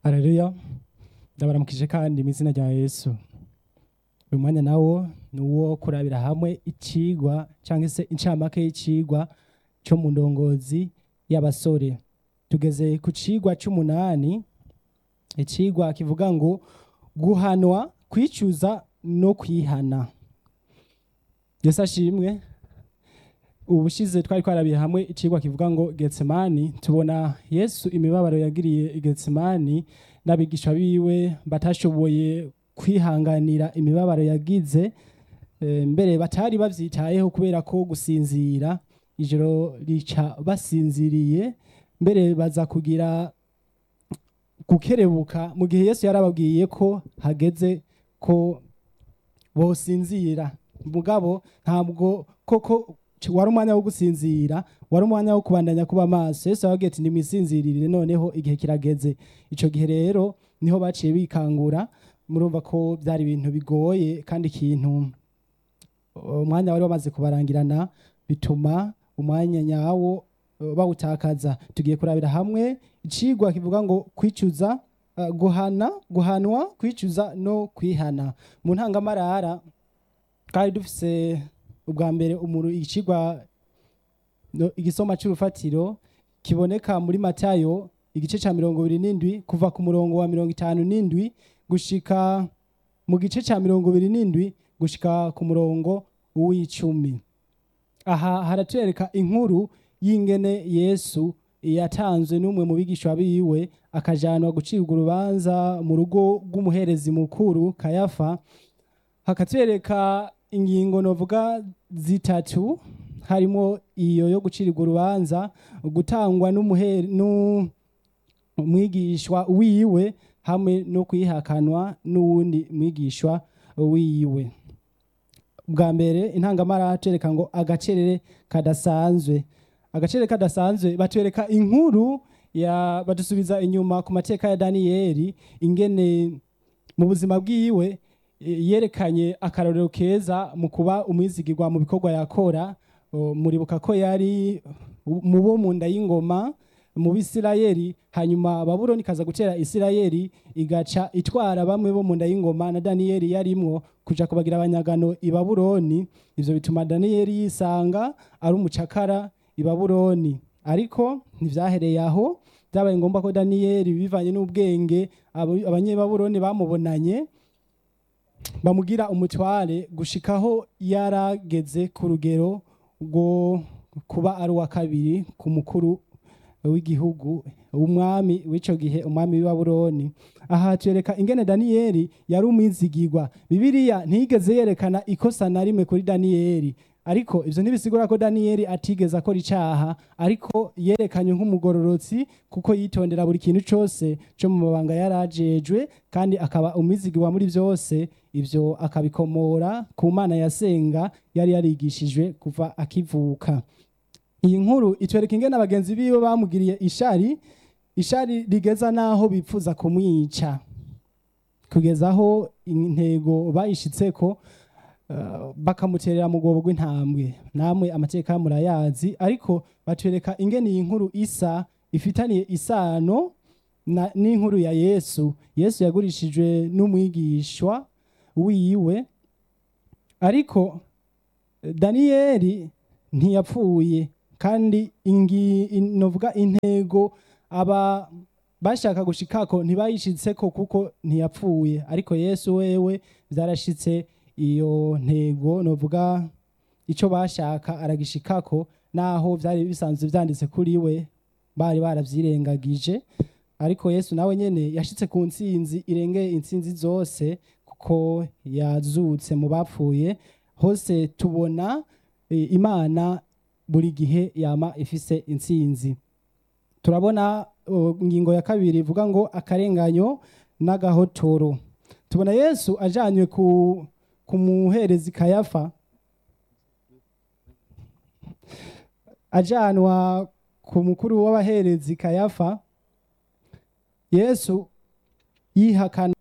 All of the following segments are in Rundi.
Haleluya. Ndabaramukije kandi mu izina rya Yesu. Uyu mwanya nawo ni uwo kurabira hamwe icigwa cyangwa se incamake y'icigwa cyo mu ndongozi y'abasore. Tugeze ku cigwa c'umunani, icigwa kivuga ngo guhanwa, kwicuza no kwihana. Yesu ashimwe. Ubushize twari twarabiye hamwe icigwa kivuga ngo Getsemani, tubona Yesu imibabaro yagiriye i Getsemani n'abigisha biwe batashoboye kwihanganira imibabaro yagize, mbere batari bavyitayeho kubera ko gusinzira ijoro rica basinziriye, mbere baza kugira gukerebuka mu gihe Yesu yarababwiye ko hageze ko bosinzira. Mugabo ntabwo koko wari umwanya wo gusinzira, wari umwanya wo kubandanya kuba maso. Yesu yababwiye ati nimwisinzirire, noneho igihe kirageze. Ico gihe rero niho baciye bikangura. Murumva ko byari ibintu bigoye kandi ikintu umwanya wari wamaze kubarangirana, bituma umwanya nyawo bawutakaza. Tugiye kurabira hamwe icigwa kivuga ngo kwicuza, guhanwa, kwicuza no kwihana. Mu ntangamarara kandi dufise ubwa mbere icigwa igisoma c'urufatiro kiboneka muri Matayo igice ca 27 kuva ku murongo wa 57 gushika mu gice ca 27 gushika ku murongo w'icumi. Aha haratwereka inkuru y'ingene Yesu yatanzwe n'umwe mu bigisha biwe akajanwa gucirwa urubanza mu rugo rw'umuherezi mukuru Kayafa. Hakatwereka ingingo novuga zitatu, harimo iyo yo gucirirwa urubanza, gutangwa n'umwigishwa wiwe hamwe no kwihakanwa n'uwundi mwigishwa wiwe. Bwa mbere intangamara atereka ngo agacerere kadasanzwe. Agacerere kadasanzwe batwereka inkuru badusubiza inyuma ku mateka ya Daniyeli, ingene mu buzima bwiwe yerekanye akarorero keza mu kuba umwizigirwa mu bikorwa yakora. Muribuka ko yari mu bo mu nda y'ingoma mu Bisirayeli, hanyuma Babuloni kaza gutera Isirayeli, igaca itwara bamwe bo mu nda y'ingoma na Daniyeli yarimwo kuja kubagira abanyagano i Babuloni. Ivyo bituma Daniyeli yisanga ari umucakara i Babuloni. Ariko ntivyahereye aho, byabaye ngombwa ko Daniyeli bivanye n'ubwenge abanyebabuloni bamubonanye bamugira umutware, gushikaho yarageze ku rugero rwo kuba ari uwa kabiri ku mukuru w'igihugu, umwami w'ico gihe, umwami w'Ibabuloni. Aha tureka ingene Daniyeli yari umwizigirwa. Bibiliya ntigeze yerekana ikosa na rimwe kuri Daniyeli, ariko ivyo ntibisigura ko Daniyeli atigeze akora icaha, ariko yerekanye nk'umugororotsi kuko yitondera buri kintu cose co mu mabanga yarajejwe, kandi akaba umwizigirwa muri vyose. Ivyo akabikomora ku Mana yasenga yari yarigishijwe kuva akivuka. Iyi nkuru itwereka ingene abagenzi biwe bamugiriye ishari rigeza naho bipfuza kumwica, kugeza aho intego bayishitseko bakamuterera mu rwobo rw'intambwe. Namwe amateka murayazi, ariko batwereka ingene iyi nkuru ifitaniye isano n'inkuru ya Yesu. Yesu yagurishijwe n'umwigishwa wiwe, ariko Daniyeli ntiyapfuye, kandi novuga intego aba bashaka gushikako ntibayishitseko kuko ntiyapfuye. Ariko Yesu wewe vyarashitse, iyo ntego novuga ico bashaka aragishikako, naho vyari bisanzwe vyanditse kuri we bari baravyirengagije. Ariko Yesu nawe nyene yashitse ku ntsinzi irengeye intsinzi zose, kuko yazutse mu bapfuye. Hose tubona Imana buri gihe yama ifise intsinzi. Turabona ingingo ya kabiri ivuga ngo akarenganyo n'agahotoro. Tubona Yesu ajanywe ku muherezi Kayafa, ajanwa ku mukuru w'abaherezi Kayafa. Yesu yihakana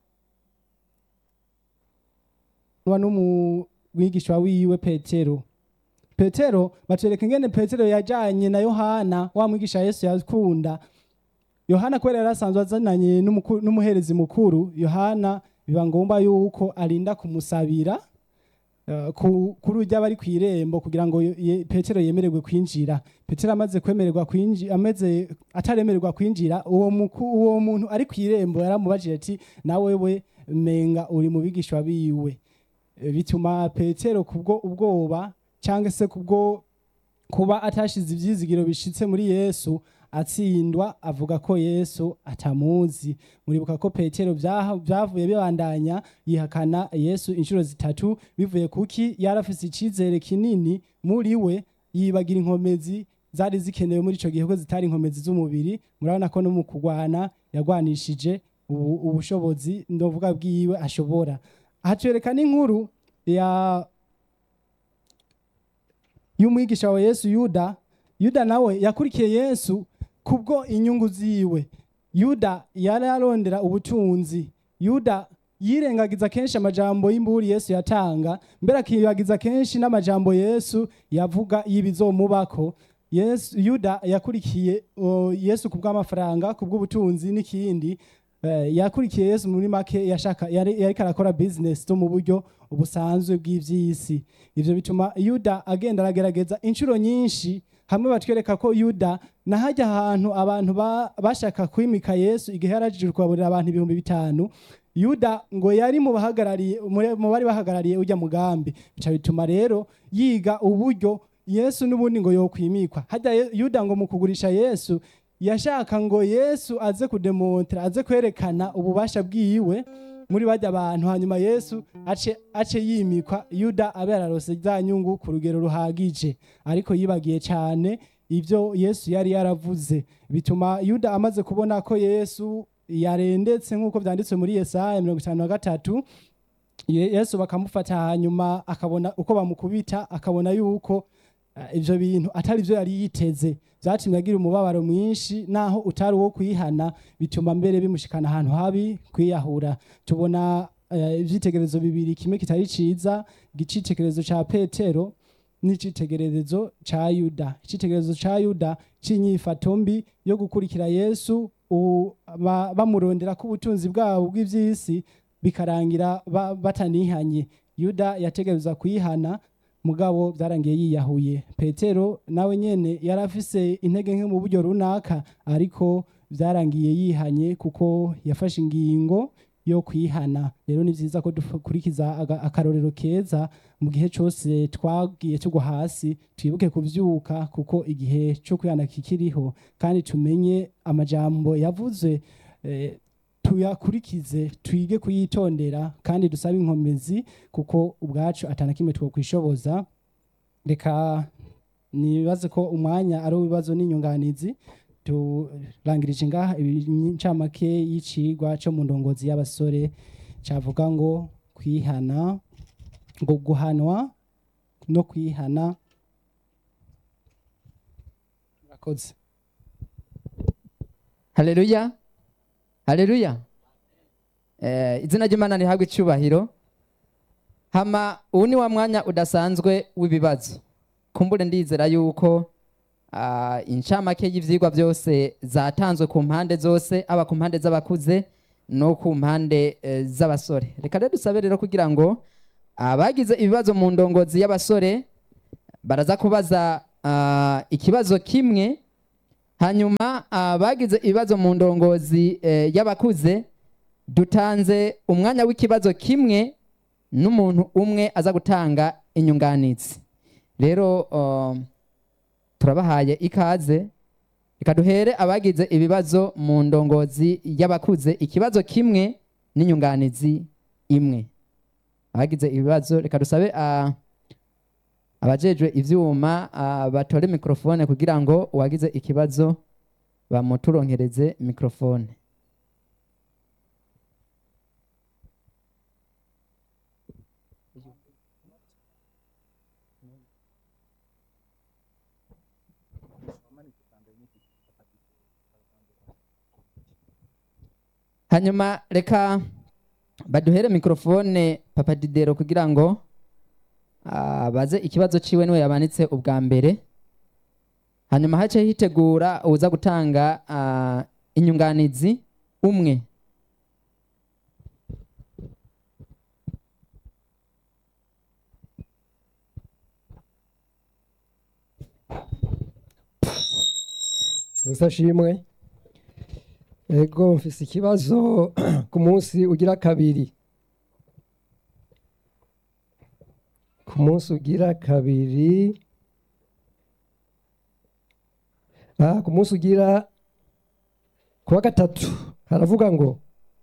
n'umwigisha wiwe Petero. Petero batwereka ingene Petero yajanye na Yohana, wa mwigisha Yesu yakunda, Yohana kubera yari asanzwe azananye n'umuherezi mukuru, Yohana biba ngombwa yuko arinda kumusabira kuri ujya bari ku irembo kugira ngo Petero yemererwe kwinjira. Petero amaze kwemererwa kwinjira, ataremererwa kwinjira, uwo muntu ari ku irembo yaramubajije ati nawe we menga uri mu bigishwa biwe. Bituma Petero kubwo ubwoba cyangwa se kubwo kuba atashize ivyizigiro bishitse muri Yesu atsindwa, avuga ko Yesu atamuzi. Muribuka ko Petero byavuye bibandanya yihakana Yesu inshuro zitatu, bivuye kuki yarafise icizere kinini muri we, yibagira inkomezi zari zikenewe muri ico gihe ko zitari inkomezi z'umubiri. Murabona ko no mu kugwana yagwanishije ubushobozi ndovuga bwiwe ashobora. Hatwerekana inkuru y'umwigisha wa Yesu Yuda nawe yakurikiye Yesu kubwo inyungu ziwe. Yuda yari arondera ubutunzi. Yuda yirengagiza kenshi amajambo y'imburi Yesu yatanga, mbere akibagiza kenshi n'amajambo Yesu yavuga y'ibizomubako. Yuda yakurikiye Yesu kubw'amafaranga, kubw'ubutunzi n'ikindi. Yakurikiye Yesu muri make yari karakora business to mu buryo ubusanzwe bw'ivyisi. Ivyo bituma Yuda agenda aragerageza inshuro nyinshi. Hamwe batwereka ko Yuda nahajya ahantu abantu bashaka kwimika Yesu igihe yarajije kubaburira abantu 5,000. Yuda ngo yari mu bari bahagarariye ujya mugambi. Bica bituma rero yiga uburyo Yesu n'ubundi ngo yokwimikwa. Hajya Yuda ngo mu kugurisha Yesu yashaka ngo Yesu aze kudemontra, aze kwerekana ububasha bwiwe muri bajya abantu, hanyuma Yesu ace yimikwa. Yuda abe yararose za nyungu ku rugero ruhagije, ariko yibagiye cyane ivyo Yesu yari yaravuze. Bituma Yuda amaze kubona ko Yesu yarendetse nk'uko byanditswe muri Yesaya 53, Yesu bakamufata, hanyuma akabona uko bamukubita, akabona yuko ivyo bintu atari byo yari yiteze. Byatumye agira umubabaro mwinshi naho utari wo kwihana, bituma mbere bimushikana ahantu habi kwiyahura. Tubona ivyitegerezo bibiri, kimwe kitari ciza, gicitegerezo ca Petero n'icitegerezo ca Yuda. Icitegerezo ca Yuda cinyifato mbi yo gukurikira Yesu, bamurondera ko ubutunzi bwabo bw'ivyisi bikarangira batanihanye. Yuda yategereza kwihana, mugabo byarangiye yiyahuye. Petero nawe nyene yarafise intege nke mu buryo runaka, ariko byarangiye yihanye kuko yafashe ingingo yo kwihana. Rero ni vyiza ko dukurikiza akarorero keza mu gihe cyose twagiye tugwa hasi, twibuke kuvyuka kuko igihe cyo kwihana kikiriho, kandi tumenye amajambo yavuze, tuyakurikize, twige kuyitondera, kandi dusabe inkomezi kuko ubwacu atana kimwe twokwishoboza. Reka nibaze ko umwanya ari ibibazo n'inyunganizi. Turangirije ngaha incamake y'icigwa cyo mu ndongozi y'abasore, cavuga ngo kwihana, ngo guhanwa no kwihana. Murakoze. Haleluya. Haleluya. Izina ry'Imana rihabwe icyubahiro. Hama ubu ni wa mwanya udasanzwe w'ibibazo. Kumbure ndizera yuko incamake y'ivyigwa byose zatanzwe ku mpande zose, aba ku mpande z'abakuze no ku mpande z'abasore. Reka rero dusabe rero kugira ngo abagize ibibazo mu ndongozi y'abasore baraza kubaza ikibazo kimwe, hanyuma bagize ibibazo mu ndongozi y'abakuze dutanze umwanya w'ikibazo kimwe n'umuntu umwe aza gutanga inyunganizi. Rero turabahaye ikaze. Reka duhere abagize ibibazo mu ndongozi y'abakuze ikibazo kimwe n'inyunganizi imwe. Abagize ibibazo reka dusabe abajejwe ivyuma batore mikrofone kugira ngo uwagize ikibazo bamuturonkereze mikrofone. Hanyuma reka baduhere mikrofone Papa Didero kugira ngo baze ikibazo ciwe niwe yabanitse ubwa mbere, hanyuma hace hitegura uza gutanga inyunganizi umwe. Yesu ashimwe. Ego mfise ikibazo ku munsi ugira kabiri. Ku munsi ugira kabiri. Ku munsi ugira kuwa gatatu haravuga ngo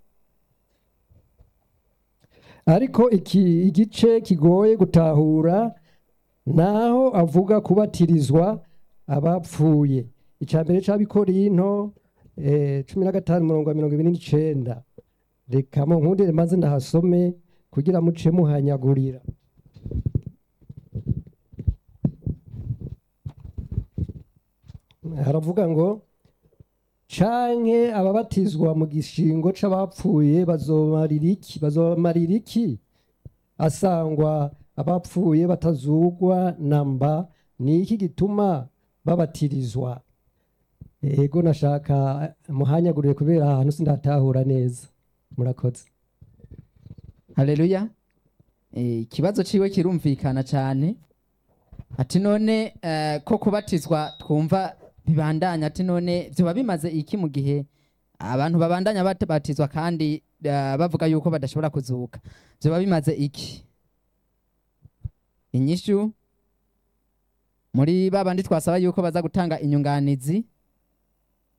ariko igice kigoye gutahura naho avuga kubatirizwa abapfuye. Icambere c'Abikorinto 15:29. Reka mu nkundire maze ndahasome kugira muce muhanyagurira. Haravuga ngo canke ababatizwa mu gishingo c'abapfuye bazomarira iki asangwa abapfuye batazugwa namba ni iki gituma babatirizwa. Ego nashaka muhanyagurire kubera ahantu sindatahura neza. Murakoze. Haleluya. Ikibazo ciwe kirumvikana cyane. Ati none ko kubatizwa twumva bibandanya, ati none byoba bimaze iki mu gihe abantu babandanya batizwa kandi bavuga yuko badashobora kuzuka, byoba bimaze iki? Inyishu muri babandi twasaba yuko baza gutanga inyunganizi